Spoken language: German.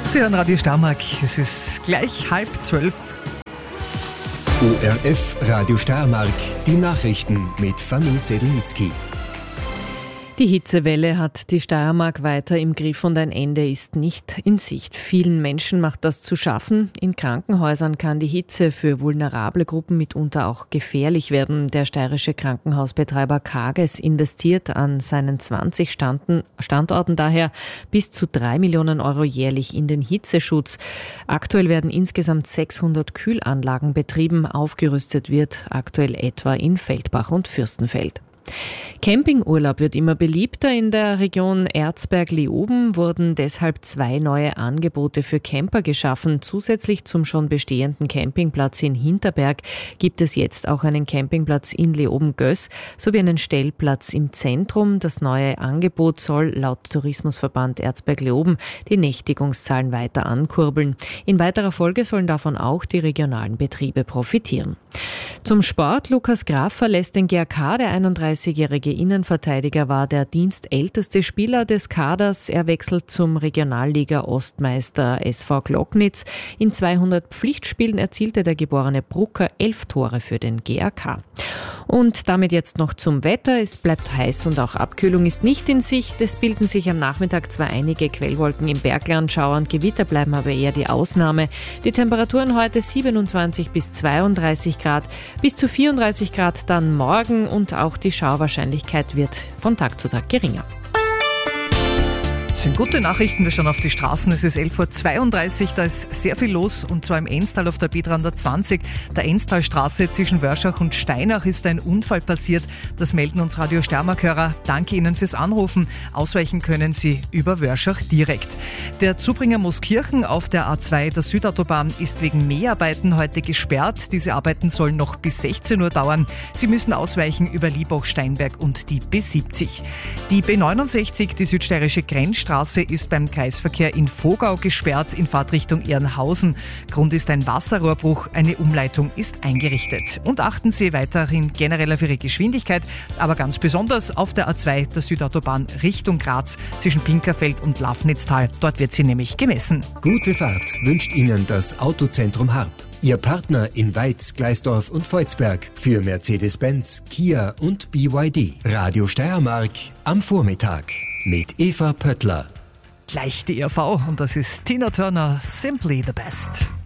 Sie hören Radio Steiermark, es ist gleich 11:30. ORF Radio Steiermark, die Nachrichten mit Fanny Sedelnitzky. Die Hitzewelle hat die Steiermark weiter im Griff und ein Ende ist nicht in Sicht. Vielen Menschen macht das zu schaffen. In Krankenhäusern kann die Hitze für vulnerable Gruppen mitunter auch gefährlich werden. Der steirische Krankenhausbetreiber Kages investiert an seinen 20 Standorten daher bis zu 3 Millionen Euro jährlich in den Hitzeschutz. Aktuell werden insgesamt 600 Kühlanlagen betrieben. Aufgerüstet wird aktuell etwa in Feldbach und Fürstenfeld. Campingurlaub wird immer beliebter. In der Region Erzberg-Leoben wurden deshalb 2 neue Angebote für Camper geschaffen. Zusätzlich zum schon bestehenden Campingplatz in Hinterberg gibt es jetzt auch einen Campingplatz in Leoben-Göß sowie einen Stellplatz im Zentrum. Das neue Angebot soll laut Tourismusverband Erzberg-Leoben die Nächtigungszahlen weiter ankurbeln. In weiterer Folge sollen davon auch die regionalen Betriebe profitieren. Zum Sport. Lukas Graf verlässt den GAK. Der 31-jährige Innenverteidiger war der dienstälteste Spieler des Kaders. Er wechselt zum Regionalliga-Ostmeister SV Glocknitz. In 200 Pflichtspielen erzielte der geborene Brucker 11 Tore für den GAK. Und damit jetzt noch zum Wetter. Es bleibt heiß und auch Abkühlung ist nicht in Sicht. Es bilden sich am Nachmittag zwar einige Quellwolken im Bergland, Schauer und Gewitter bleiben aber eher die Ausnahme. Die Temperaturen heute 27 bis 32 Grad, bis zu 34 Grad dann morgen und auch die Schauwahrscheinlichkeit wird von Tag zu Tag geringer. Das sind gute Nachrichten, wir schauen auf die Straßen. Es ist 11:32 Uhr, da ist sehr viel los und zwar im Enstal auf der B320, der Enstalstraße zwischen Wörschach und Steinach ist ein Unfall passiert. Das melden uns Radio Steiermark-Hörer. Danke Ihnen fürs Anrufen. Ausweichen können Sie über Wörschach direkt. Der Zubringer Mooskirchen auf der A2 der Südautobahn ist wegen Mäharbeiten heute gesperrt. Diese Arbeiten sollen noch bis 16 Uhr dauern. Sie müssen ausweichen über Liebach-Steinberg und die B70. Die B69, die südsteirische Grenzstraße, ist beim Kreisverkehr in Vogau gesperrt in Fahrtrichtung Ehrenhausen. Grund ist ein Wasserrohrbruch, eine Umleitung ist eingerichtet. Und achten Sie weiterhin generell auf Ihre Geschwindigkeit, aber ganz besonders auf der A2 der Südautobahn Richtung Graz zwischen Pinkerfeld und Lafnitztal. Dort wird sie nämlich gemessen. Gute Fahrt wünscht Ihnen das Autozentrum Harp. Ihr Partner in Weiz, Gleisdorf und Volzberg für Mercedes-Benz, Kia und BYD. Radio Steiermark am Vormittag mit Eva Pöttler. Gleich die ERV und das ist Tina Turner, Simply the Best.